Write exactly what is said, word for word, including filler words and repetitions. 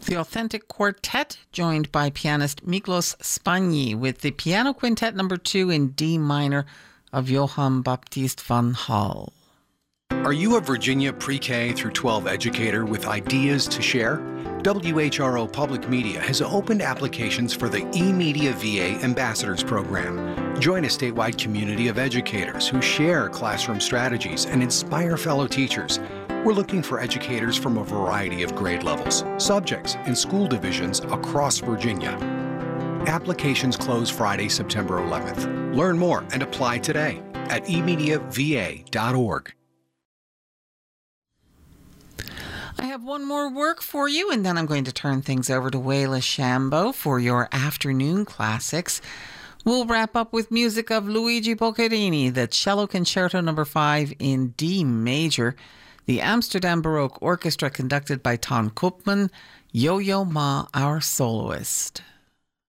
The Authentic Quartet, joined by pianist Miklos Spagni, with the Piano Quintet number two in D minor of Johann Baptist van Hal. Are you a Virginia pre-K through twelve educator with ideas to share? W H R O Public Media has opened applications for the eMedia V A Ambassadors Program. Join a statewide community of educators who share classroom strategies and inspire fellow teachers. We're looking for educators from a variety of grade levels, subjects, and school divisions across Virginia. Applications close Friday, September eleventh. Learn more and apply today at e media v a dot org. I have one more work for you, and then I'm going to turn things over to Wayla Shambo for your afternoon classics. We'll wrap up with music of Luigi Boccherini, the Cello Concerto number five in D major, the Amsterdam Baroque Orchestra conducted by Ton Koopman, Yo-Yo Ma, our soloist.